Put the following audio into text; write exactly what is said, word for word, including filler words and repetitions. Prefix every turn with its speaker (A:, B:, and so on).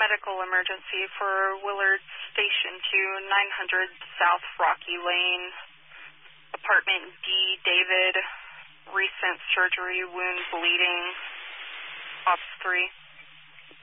A: medical emergency for Willard Station to nine hundred South Rocky Lane, apartment D, David, recent surgery, wound bleeding, ops three.